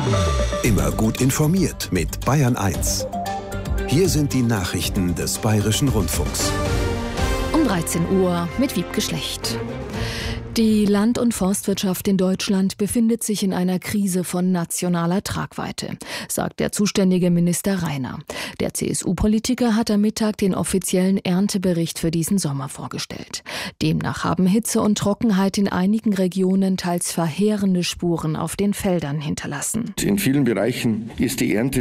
Immer gut informiert mit Bayern 1. Hier sind die Nachrichten des Bayerischen Rundfunks. Um 13 Uhr mit Wiebke Schlecht. Die Land- und Forstwirtschaft in Deutschland befindet sich in einer Krise von nationaler Tragweite, sagt der zuständige Minister Rainer. Der CSU-Politiker hat am Mittag den offiziellen Erntebericht für diesen Sommer vorgestellt. Demnach haben Hitze und Trockenheit in einigen Regionen teils verheerende Spuren auf den Feldern hinterlassen. In vielen Bereichen ist die Ernte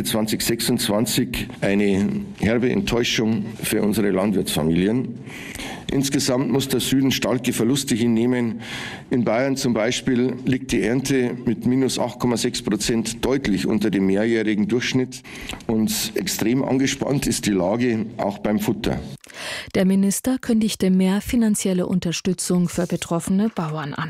2026 eine herbe Enttäuschung für unsere Landwirtsfamilien. Insgesamt muss der Süden starke Verluste hinnehmen. In Bayern zum Beispiel liegt die Ernte mit minus 8,6% deutlich unter dem mehrjährigen Durchschnitt. Und extrem angespannt ist die Lage auch beim Futter. Der Minister kündigte mehr finanzielle Unterstützung für betroffene Bauern an.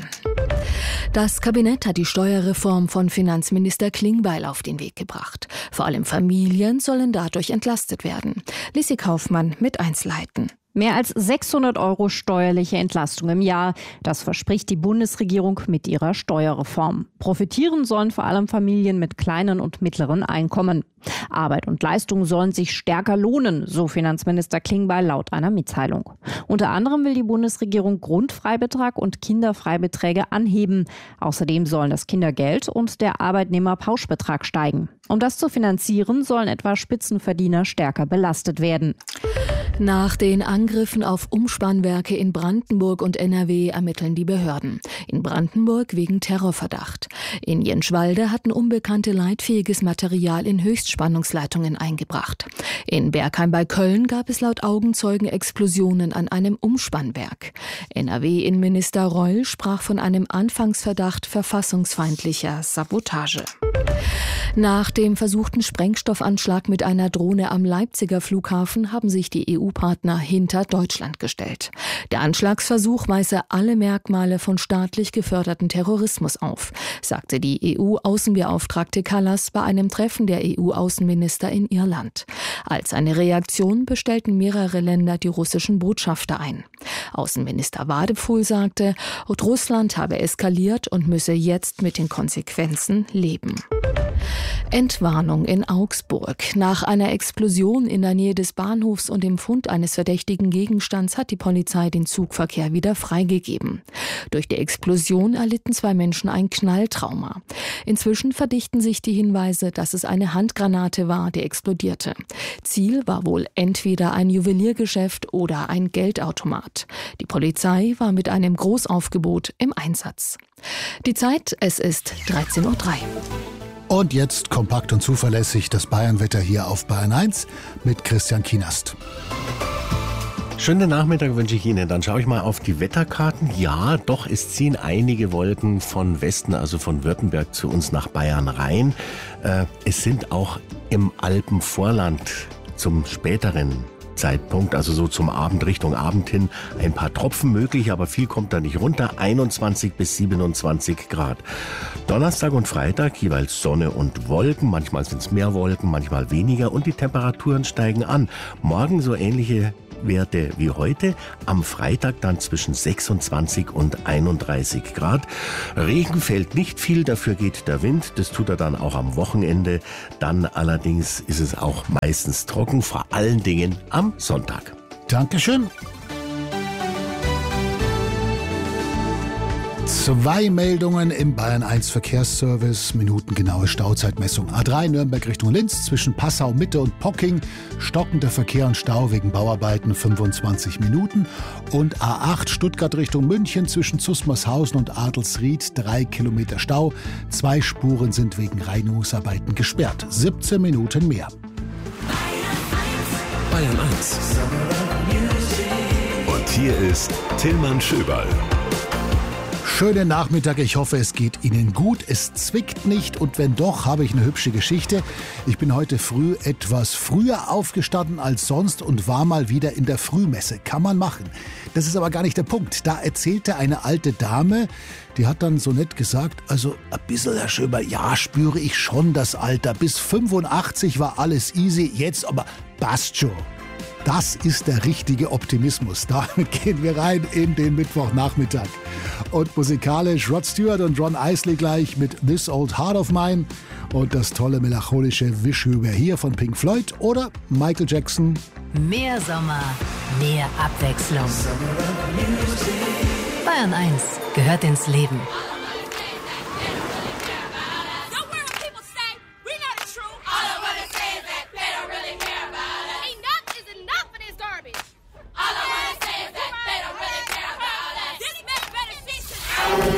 Das Kabinett hat die Steuerreform von Finanzminister Klingbeil auf den Weg gebracht. Vor allem Familien sollen dadurch entlastet werden. Lissi Kaufmann mit Einzelheiten. Mehr als 600 € steuerliche Entlastung im Jahr. Das verspricht die Bundesregierung mit ihrer Steuerreform. Profitieren sollen vor allem Familien mit kleinen und mittleren Einkommen. Arbeit und Leistung sollen sich stärker lohnen, so Finanzminister Klingbeil laut einer Mitteilung. Unter anderem will die Bundesregierung Grundfreibetrag und Kinderfreibeträge anheben. Außerdem sollen das Kindergeld und der Arbeitnehmerpauschbetrag steigen. Um das zu finanzieren, sollen etwa Spitzenverdiener stärker belastet werden. Nach den Angriffen auf Umspannwerke in Brandenburg und NRW ermitteln die Behörden. In Brandenburg wegen Terrorverdacht. In Jenschwalde hatten Unbekannte leitfähiges Material in Höchstspannungsleitungen eingebracht. In Bergheim bei Köln gab es laut Augenzeugen Explosionen an einem Umspannwerk. NRW-Innenminister Reul sprach von einem Anfangsverdacht verfassungsfeindlicher Sabotage. Nach dem versuchten Sprengstoffanschlag mit einer Drohne am Leipziger Flughafen haben sich die EU-Partner hinter Deutschland gestellt. Der Anschlagsversuch weise alle Merkmale von staatlich geförderten Terrorismus auf, sagte die EU-Außenbeauftragte Kallas bei einem Treffen der EU-Außenminister in Irland. Als eine Reaktion bestellten mehrere Länder die russischen Botschafter ein. Außenminister Wadephul sagte, Russland habe eskaliert und müsse jetzt mit den Konsequenzen leben. Entwarnung in Augsburg. Nach einer Explosion in der Nähe des Bahnhofs und dem Fund eines verdächtigen Gegenstands hat die Polizei den Zugverkehr wieder freigegeben. Durch die Explosion erlitten 2 Menschen ein Knalltrauma. Inzwischen verdichten sich die Hinweise, dass es eine Handgranate war, die explodierte. Ziel war wohl entweder ein Juweliergeschäft oder ein Geldautomat. Die Polizei war mit einem Großaufgebot im Einsatz. Die Zeit, es ist 13:03 Uhr. Und jetzt kompakt und zuverlässig das Bayernwetter hier auf Bayern 1 mit Christian Kienast. Schönen Nachmittag wünsche ich Ihnen. Dann schaue ich mal auf die Wetterkarten. Ja, doch, es ziehen einige Wolken von Westen, also von Württemberg zu uns nach Bayern rein. Es sind auch im Alpenvorland zum späteren Zeitpunkt, also so zum Abend, Richtung Abend hin, ein paar Tropfen möglich, aber viel kommt da nicht runter, 21 bis 27 Grad. Donnerstag und Freitag jeweils Sonne und Wolken, manchmal sind es mehr Wolken, manchmal weniger und die Temperaturen steigen an. Morgen so ähnliche Werte wie heute, am Freitag dann zwischen 26 und 31 Grad. Regen fällt nicht viel, dafür geht der Wind, das tut er dann auch am Wochenende. Dann allerdings ist es auch meistens trocken, vor allen Dingen am Sonntag. Dankeschön. 2 Meldungen im Bayern 1 Verkehrsservice, minutengenaue Stauzeitmessung. A3 Nürnberg Richtung Linz zwischen Passau Mitte und Pocking, stockender Verkehr und Stau wegen Bauarbeiten 25 Minuten. Und A8 Stuttgart Richtung München zwischen Zusmarshausen und Adelsried 3 Kilometer Stau. 2 Spuren sind wegen Reinigungsarbeiten gesperrt. 17 Minuten mehr. Bayern 1. Und hier ist Tillmann Schöberl. Schönen Nachmittag, ich hoffe, es geht Ihnen gut. Es zwickt nicht und wenn doch, habe ich eine hübsche Geschichte. Ich bin heute früh etwas früher aufgestanden als sonst und war mal wieder in der Frühmesse. Kann man machen. Das ist aber gar nicht der Punkt. Da erzählte eine alte Dame, die hat dann so nett gesagt, also ein bisschen, Herr Schöber, ja, spüre ich schon das Alter. Bis 85 war alles easy, jetzt aber passt schon. Das ist der richtige Optimismus. Damit gehen wir rein in den Mittwochnachmittag. Und musikalisch Rod Stewart und Ron Isley gleich mit This Old Heart of Mine. und das tolle melancholische Wish You Were Here von Pink Floyd oder Michael Jackson. Mehr Sommer, mehr Abwechslung. Bayern 1 gehört ins Leben.